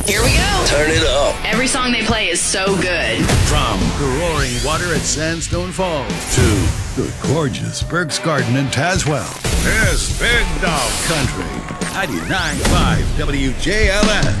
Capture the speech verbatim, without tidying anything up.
Here we go. Turn it up. Every song they play is so good. From the roaring water at Sandstone Falls to the gorgeous Burke's Garden in Tazewell, it's Big Dog Country. ninety-nine point five W J L N.